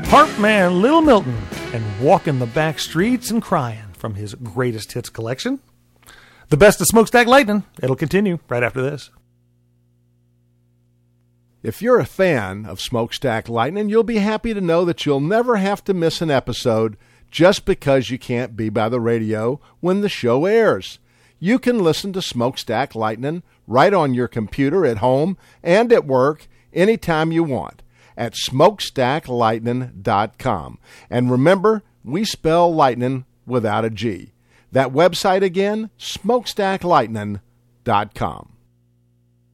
Harp man Little Milton and Walking the Back Streets and Crying from his greatest hits collection. The best of Smokestack Lightning. It'll continue right after this. If you're a fan of Smokestack Lightning, you'll be happy to know that you'll never have to miss an episode just because you can't be by the radio when the show airs. You can listen to Smokestack Lightning right on your computer at home and at work anytime you want at smokestacklightning.com. And remember, we spell lightning without a G. That website again, smokestacklightning.com.